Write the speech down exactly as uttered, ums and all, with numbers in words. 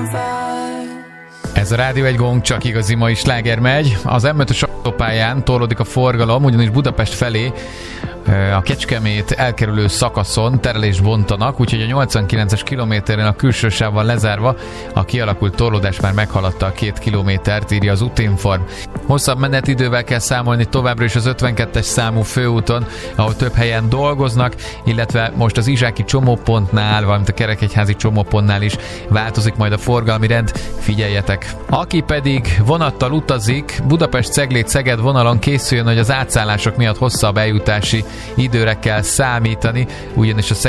Ez a Rádió egy gong, csak igazi mai sláger megy. Az em ötös autópályán torlódik a forgalom, ugyanis Budapest felé a Kecskemét elkerülő szakaszon terelést bontanak, úgyhogy a nyolcvankilences kilométeren a külső sáv van lezárva, a kialakult torlódás már meghaladta a két kilométert, írja az Útinform. Hosszabb menetidővel kell számolni továbbra is az ötvenkettes számú főúton, ahol több helyen dolgoznak, illetve most az Izsáki csomópontnál, valamint a Kerekegyházi csomópontnál is változik majd a forgalmi rend, figyeljetek! Aki pedig vonattal utazik, Budapest-Cegléd-Szeged vonalon készüljön, hogy az átszállások miatt hosszabb eljutási időre kell számítani, ugyanis a